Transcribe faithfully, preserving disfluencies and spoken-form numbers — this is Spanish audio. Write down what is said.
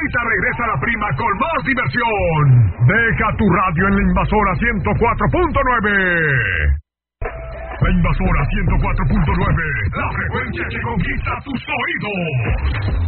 Ahorita regresa la prima con más diversión. Deja tu radio en la Invasora ciento cuatro punto nueve. La Invasora ciento cuatro punto nueve, la frecuencia que conquista tus oídos.